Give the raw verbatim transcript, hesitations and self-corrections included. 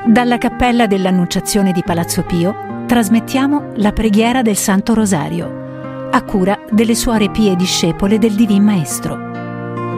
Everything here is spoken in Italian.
Dalla cappella dell'Annunciazione di Palazzo Pio trasmettiamo la preghiera del Santo Rosario, a cura delle suore pie discepole del Divin Maestro.